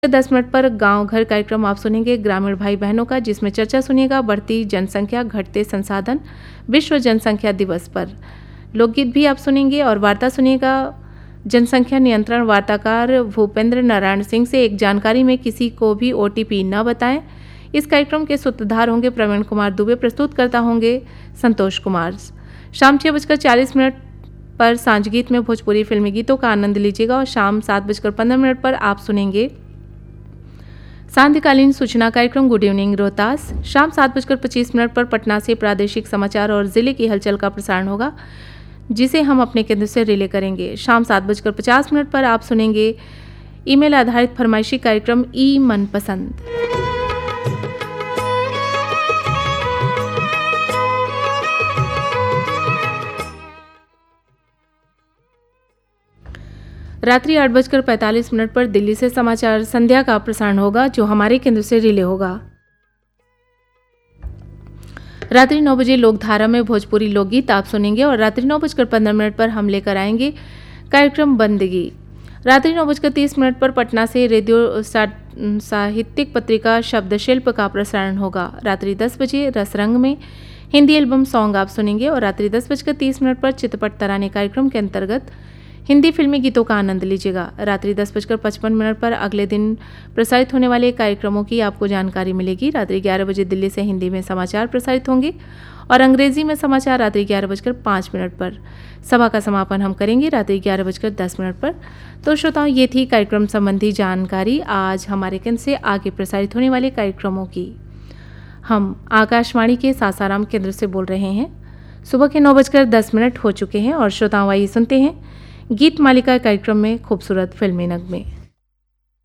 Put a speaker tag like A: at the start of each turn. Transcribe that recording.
A: 10 minute पर गांव घर कार्यक्रम आप सुनेंगे ग्रामीण भाई बहनों का, जिसमें चर्चा सुनिएगा बढ़ती जनसंख्या घटते संसाधन विश्व जनसंख्या दिवस पर। लोकगीत भी आप सुनेंगे और वार्ता सुनिएगा जनसंख्या नियंत्रण वार्ताकार भूपेंद्र नारायण सिंह से एक जानकारी में किसी को भी OTP न बताएं। इस कार्यक्रम के सूत्रधार होंगे प्रवीण कुमार दुबे, प्रस्तुतकर्ता होंगे संतोष कुमार। शाम 6:40 पर सांझ गीत में भोजपुरी फिल्मी गीतों का आनंद लीजिएगा और शाम 7:15 पर आप सुनेंगे सांध्यकालीन सूचना कार्यक्रम गुड इवनिंग रोहतास। शाम 7:25 पर पटना से प्रादेशिक समाचार और जिले की हलचल का प्रसारण होगा, जिसे हम अपने केंद्र से रिले करेंगे। शाम 7:50 पर आप सुनेंगे ईमेल आधारित फरमाइशी कार्यक्रम ई मनपसंद। रात्रि 8:45 पर दिल्ली से समाचार संध्या का प्रसारण होगा, जो हमारे केंद्र से रिले होगा। रात्रि 9 बजे लोकधारा में भोजपुरी लोकगीत आप सुनेंगे और रात्रि 9:15 पर हम लेकर आएंगे कार्यक्रम बंदगी। रात्रि 9:30 पर पटना से रेडियो साहित्यिक पत्रिका शब्द शिल्प का प्रसारण होगा। रात्रि 10 बजे रसरंग में हिंदी एल्बम सॉन्ग आप सुनेंगे और रात्रि 10:30 पर चितपट तराने कार्यक्रम के अंतर्गत हिंदी फिल्मी गीतों का आनंद लीजिएगा। रात्रि 10:55 पर अगले दिन प्रसारित होने वाले कार्यक्रमों की आपको जानकारी मिलेगी। रात्रि 11 बजे दिल्ली से हिंदी में समाचार प्रसारित होंगे और अंग्रेजी में समाचार रात्रि 11:05 पर। सभा का समापन हम करेंगे रात्रि 11:10 पर। तो श्रोताओं, ये थी कार्यक्रम संबंधी जानकारी आज हमारे केंद्र से आगे प्रसारित होने वाले कार्यक्रमों की। हम आकाशवाणी के सासाराम केंद्र से बोल रहे हैं। सुबह के 9:10 हो चुके हैं और श्रोताओं, आइए सुनते हैं गीत मालिका कार्यक्रम में खूबसूरत फिल्मी नगमे।